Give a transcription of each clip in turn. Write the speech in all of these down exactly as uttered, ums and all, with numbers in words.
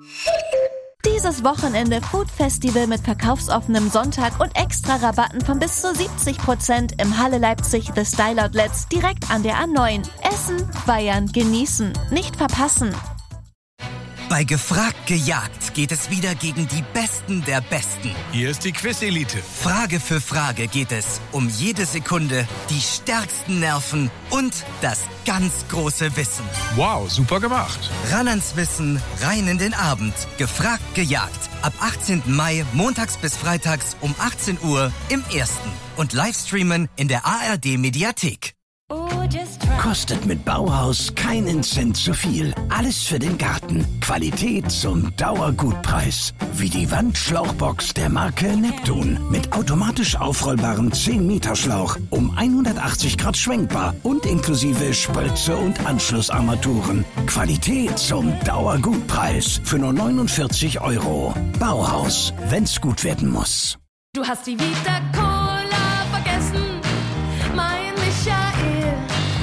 Dieses Wochenende Food Festival mit verkaufsoffenem Sonntag und extra Rabatten von bis zu siebzig Prozent im Halle Leipzig The Style Outlets direkt an der A neun. Essen, feiern, genießen, nicht verpassen. Bei Gefragt gejagt geht es wieder gegen die Besten der Besten. Hier ist die Quiz-Elite. Frage für Frage geht es um jede Sekunde, die stärksten Nerven und das ganz große Wissen. Wow, super gemacht. Ran ans Wissen, rein in den Abend. Gefragt gejagt. Ab achtzehnten Mai, montags bis freitags um achtzehn Uhr im Ersten. Und Livestreamen in der A R D-Mediathek. Kostet mit Bauhaus keinen Cent zu viel. Alles für den Garten. Qualität zum Dauergutpreis. Wie die Wandschlauchbox der Marke Neptun. Mit automatisch aufrollbarem zehn Meter Schlauch. Um hundertachtzig Grad schwenkbar. Und inklusive Spölze und Anschlussarmaturen. Qualität zum Dauergutpreis. Für nur neunundvierzig Euro. Bauhaus. Wenn's gut werden muss. Du hast die Vita Cola vergessen. Mein Michael.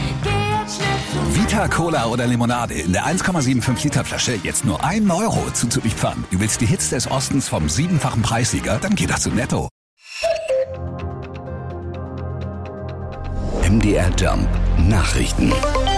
Vita Cola oder Limonade in der eins Komma fünfundsiebzig Liter Flasche jetzt nur ein Euro zuzüglich Pfand. Du willst die Hits des Ostens vom siebenfachen Preissieger? Dann geh doch zu Netto. M D R Jump Nachrichten.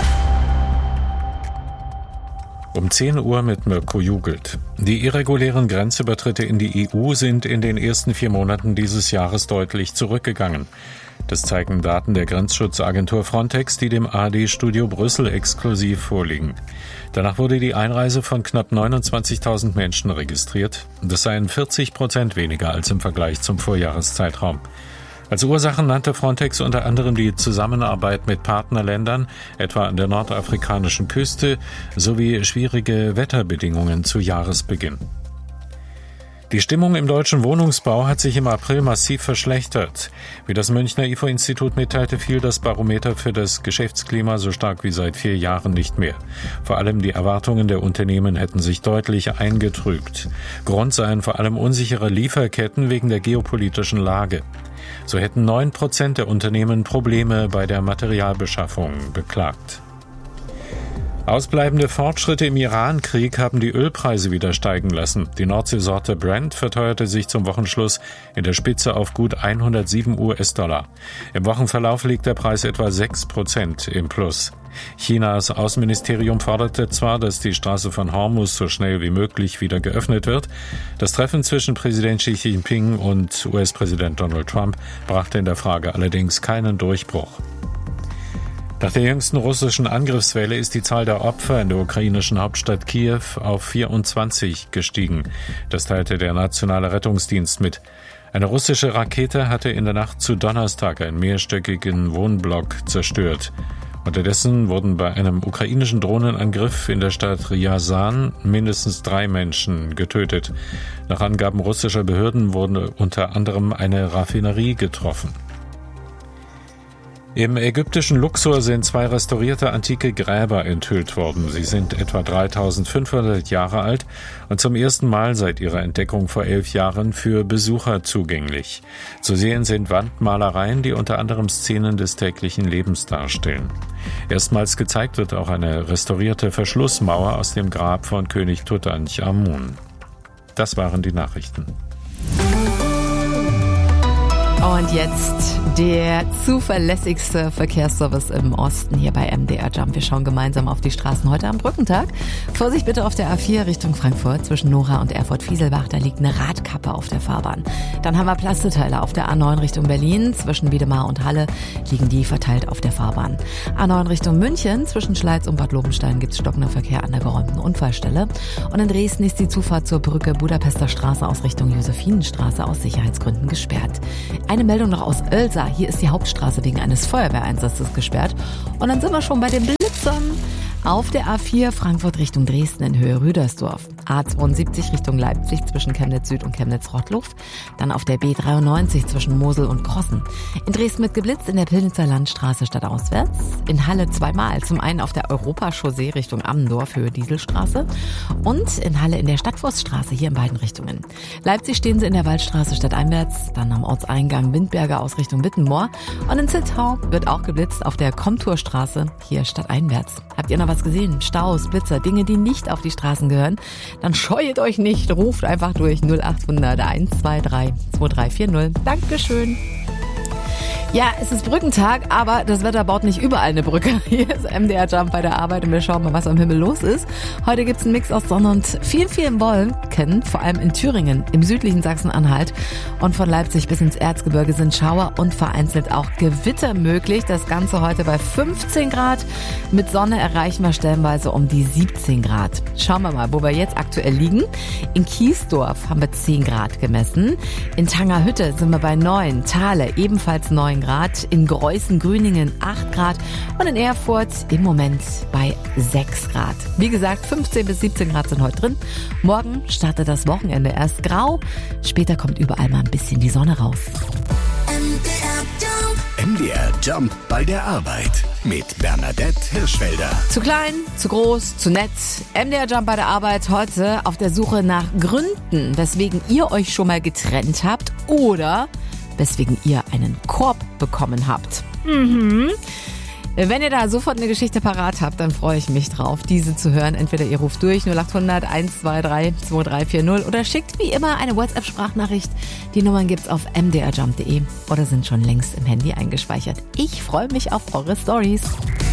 Um zehn Uhr mit Mirko Jugelt. Die irregulären Grenzübertritte in die E U sind in den ersten vier Monaten dieses Jahres deutlich zurückgegangen. Das zeigen Daten der Grenzschutzagentur Frontex, die dem A R D-Studio Brüssel exklusiv vorliegen. Danach wurde die Einreise von knapp neunundzwanzigtausend Menschen registriert. Das seien vierzig Prozent weniger als im Vergleich zum Vorjahreszeitraum. Als Ursachen nannte Frontex unter anderem die Zusammenarbeit mit Partnerländern, etwa an der nordafrikanischen Küste, sowie schwierige Wetterbedingungen zu Jahresbeginn. Die Stimmung im deutschen Wohnungsbau hat sich im April massiv verschlechtert. Wie das Münchner I F O-Institut mitteilte, fiel das Barometer für das Geschäftsklima so stark wie seit vier Jahren nicht mehr. Vor allem die Erwartungen der Unternehmen hätten sich deutlich eingetrübt. Grund seien vor allem unsichere Lieferketten wegen der geopolitischen Lage. So hätten neun Prozent der Unternehmen Probleme bei der Materialbeschaffung beklagt. Ausbleibende Fortschritte im Iran-Krieg haben die Ölpreise wieder steigen lassen. Die Nordseesorte Brent verteuerte sich zum Wochenschluss in der Spitze auf gut hundertsieben US-Dollar. Im Wochenverlauf liegt der Preis etwa sechs Prozent im Plus. Chinas Außenministerium forderte zwar, dass die Straße von Hormuz so schnell wie möglich wieder geöffnet wird. Das Treffen zwischen Präsident Xi Jinping und U S-Präsident Donald Trump brachte in der Frage allerdings keinen Durchbruch. Nach der jüngsten russischen Angriffswelle ist die Zahl der Opfer in der ukrainischen Hauptstadt Kiew auf vierundzwanzig gestiegen. Das teilte der Nationale Rettungsdienst mit. Eine russische Rakete hatte in der Nacht zu Donnerstag einen mehrstöckigen Wohnblock zerstört. Unterdessen wurden bei einem ukrainischen Drohnenangriff in der Stadt Ryazan mindestens drei Menschen getötet. Nach Angaben russischer Behörden wurde unter anderem eine Raffinerie getroffen. Im ägyptischen Luxor sind zwei restaurierte antike Gräber enthüllt worden. Sie sind etwa dreitausendfünfhundert Jahre alt und zum ersten Mal seit ihrer Entdeckung vor elf Jahren für Besucher zugänglich. Zu sehen sind Wandmalereien, die unter anderem Szenen des täglichen Lebens darstellen. Erstmals gezeigt wird auch eine restaurierte Verschlussmauer aus dem Grab von König Tutanchamun. Das waren die Nachrichten. Und jetzt der zuverlässigste Verkehrsservice im Osten hier bei M D R Jump. Wir schauen gemeinsam auf die Straßen heute am Brückentag. Vorsicht bitte auf der A vier Richtung Frankfurt zwischen Nora und Erfurt-Fieselbach. Da liegt eine Radkappe auf der Fahrbahn. Dann haben wir Plasteteile auf der A neun Richtung Berlin. Zwischen Wiedemar und Halle liegen die verteilt auf der Fahrbahn. A neun Richtung München zwischen Schleiz und Bad Lobenstein gibt es stockender Verkehr an der geräumten Unfallstelle. Und in Dresden ist die Zufahrt zur Brücke Budapester Straße aus Richtung Josephinenstraße aus Sicherheitsgründen gesperrt. Eine Meldung noch aus Oelsa. Hier ist die Hauptstraße wegen eines Feuerwehreinsatzes gesperrt. Und dann sind wir schon bei den Blitzern. Auf der A vier Frankfurt Richtung Dresden in Höhe Rüdersdorf. A zweiundsiebzig Richtung Leipzig zwischen Chemnitz Süd und Chemnitz Rottluft. Dann auf der B dreiundneunzig zwischen Mosel und Krossen. In Dresden mit geblitzt in der Pillnitzer Landstraße stadtauswärts. In Halle zweimal. Zum einen auf der Europachaussee Richtung Ammendorf Höhe Dieselstraße. Und in Halle in der Stadtforststraße hier in beiden Richtungen. Leipzig stehen sie in der Waldstraße stadteinwärts. Dann am Ortseingang Windberger aus Richtung Wittenmoor. Und in Zittau wird auch geblitzt auf der Komturstraße hier stadteinwärts. Habt ihr noch was was gesehen? Staus, Blitzer, Dinge, die nicht auf die Straßen gehören? Dann scheuet euch nicht, ruft einfach durch null acht hundert eins zwei drei zwei drei vier null. Dankeschön. Ja, es ist Brückentag, aber das Wetter baut nicht überall eine Brücke. Hier ist M D R Jump bei der Arbeit und wir schauen mal, was am Himmel los ist. Heute gibt's einen Mix aus Sonne und viel, viel Wolken, vor allem in Thüringen, im südlichen Sachsen-Anhalt. Und von Leipzig bis ins Erzgebirge sind Schauer und vereinzelt auch Gewitter möglich. Das Ganze heute bei fünfzehn Grad. Mit Sonne erreichen wir stellenweise um die siebzehn Grad. Schauen wir mal, wo wir jetzt aktuell liegen. In Kiesdorf haben wir zehn Grad gemessen. In Tangerhütte sind wir bei neun. Thale ebenfalls neun Grad, in Greußen-Grüningen acht Grad und in Erfurt im Moment bei sechs Grad. Wie gesagt, fünfzehn bis siebzehn Grad sind heute drin. Morgen startet das Wochenende erst grau, später kommt überall mal ein bisschen die Sonne raus. M D R Jump bei der Arbeit mit Bernadette Hirschfelder. Zu klein, zu groß, zu nett. M D R Jump bei der Arbeit heute auf der Suche nach Gründen, weswegen ihr euch schon mal getrennt habt oder weswegen ihr einen Korb bekommen habt. Mhm. Wenn ihr da sofort eine Geschichte parat habt, dann freue ich mich drauf, diese zu hören. Entweder ihr ruft durch null acht hundert eins zwei drei zwei drei vier null oder schickt wie immer eine WhatsApp-Sprachnachricht. Die Nummern gibt's auf m d r jump punkt d e oder sind schon längst im Handy eingespeichert. Ich freue mich auf eure Stories.